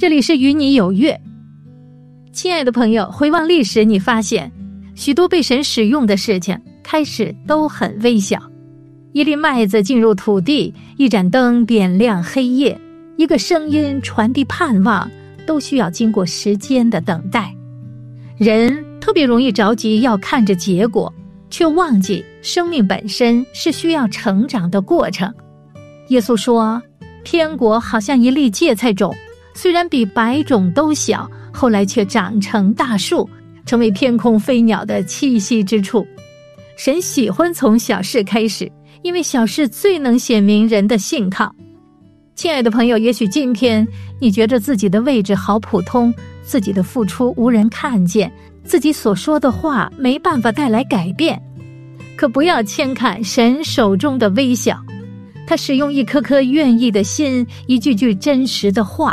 这里是与你有约。亲爱的朋友，回望历史，你发现许多被神使用的事情开始都很微小。一粒麦子进入土地，一盏灯点亮黑夜，一个声音传递盼望，都需要经过时间的等待。人特别容易着急要看着结果，却忘记生命本身是需要成长的过程。耶稣说，天国好像一粒芥菜种，虽然比百种都小，后来却长成大树，成为天空飞鸟的栖息之处。神喜欢从小事开始，因为小事最能显明人的信靠。亲爱的朋友，也许今天你觉得自己的位置好普通，自己的付出无人看见，自己所说的话没办法带来改变。可不要轻看神手中的微小，他使用一颗颗愿意的心，一句句真实的话，